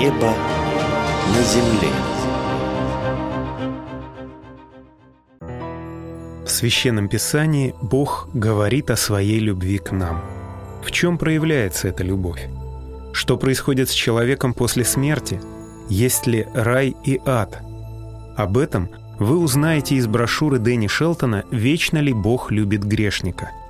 Небо на земле. В Священном Писании Бог говорит о своей любви к нам. В чем проявляется эта любовь? Что происходит с человеком после смерти? Есть ли рай и ад? Об этом вы узнаете из брошюры Дэнни Шелтона «Вечно ли Бог любит грешника?».